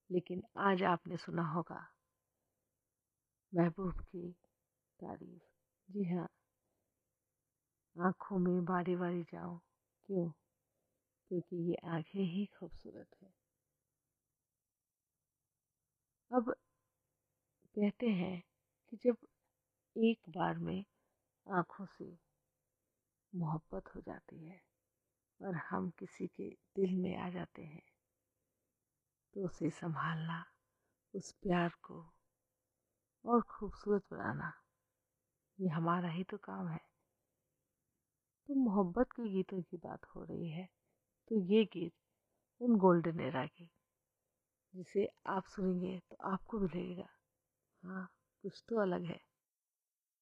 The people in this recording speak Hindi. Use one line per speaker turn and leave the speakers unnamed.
लेकिन आज आपने सुना होगा महबूब की तारीफ। जी हाँ, आँखों में बारी बारी जाऊं, क्यों? क्योंकि ये आँखें ही खूबसूरत है। अब कहते हैं कि जब एक बार में आँखों से मोहब्बत हो जाती है और हम किसी के दिल में आ जाते हैं, तो उसे संभालना, उस प्यार को और खूबसूरत बनाना, ये हमारा ही तो काम है। तो मोहब्बत के गीतों की बात हो रही है, तो ये गीत उन गोल्डन एरा की, जिसे आप सुनेंगे तो आपको भी लगेगा हाँ, कुछ तो अलग है।